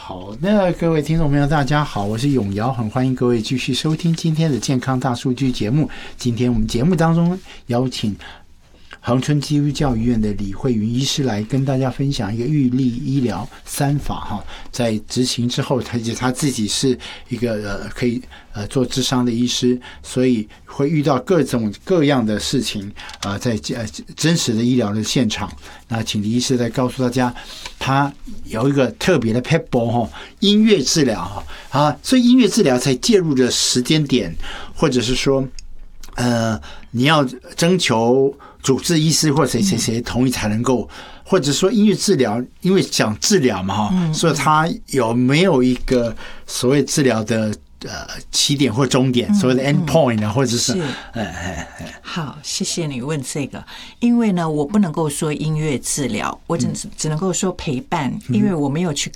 好，那各位听众朋友大家好，我是永尧，很欢迎各位继续收听今天的健康大数据节目。今天我们节目当中邀请恒春基督教医院的李慧云医师来跟大家分享一个预立医疗3法哈，在执行之后，他自己是一个可以做諮商的医师，所以会遇到各种各样的事情在真实的医疗的现场。那请李医师来告诉大家，他有一个特别的 pebble 哈，音乐治疗啊，所以音乐治疗才介入的时间点，或者是说你要征求主治医师或谁同意才能够，或者说音乐治疗，因为讲治疗嘛所以它有没有一个所谓治疗的起点或终点，所谓的 end point 或者是好，谢谢你问这个，因为呢，我不能够说音乐治疗，我只能够说陪伴，因为我没有去